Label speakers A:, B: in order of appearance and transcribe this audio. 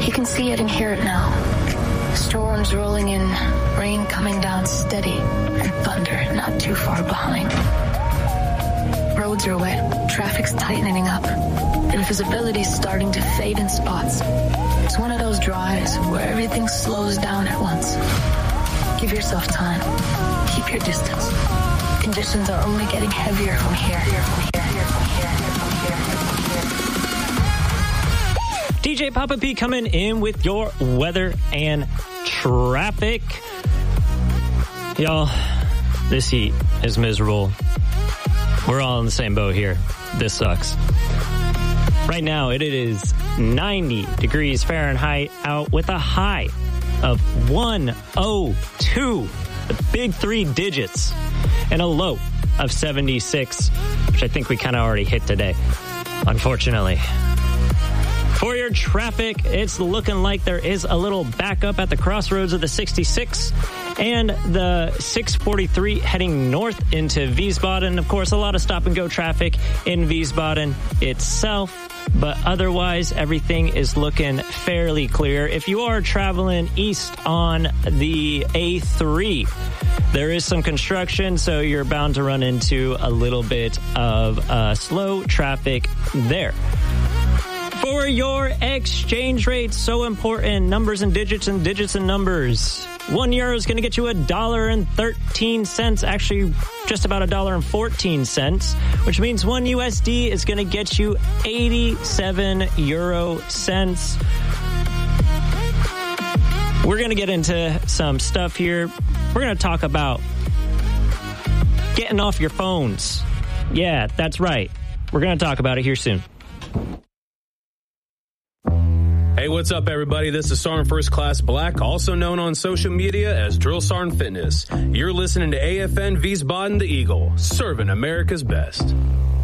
A: You can see it and hear it now. Storms rolling in, rain coming down steady, and thunder not too far behind. Roads are wet, traffic's tightening up, and visibility's starting to fade in spots. It's one of those drives where everything slows down at once. Give yourself time. Keep your distance. Conditions are only getting heavier from here.
B: DJ Papa P coming in with your weather and traffic. Y'all, this heat is miserable. We're all in the same boat here. This sucks. Right now, it is 90 degrees Fahrenheit out with a high of 102, the big 3 digits, and a low of 76, which I think we kind of already hit today, unfortunately. For your traffic, it's looking like there is a little backup at the crossroads of the 66 and the 643 heading north into Wiesbaden. Of course, a lot of stop-and-go traffic in Wiesbaden itself, but otherwise, everything is looking fairly clear. If you are traveling east on the A3, there is some construction, so you're bound to run into a little bit of slow traffic there. For your exchange rate, so important. Numbers and digits and digits and numbers. €1 is going to get you $1.13. Actually, just about $1.14, which means one USD is going to get you 87 euro cents. We're going to get into some stuff here. We're going to talk about getting off your phones. Yeah, that's right. We're going to talk about it here soon.
C: Hey, what's up, everybody? This is Sergeant First Class Black, also known on social media as Drill Sergeant Fitness. You're listening to AFN Wiesbaden the Eagle, serving America's best.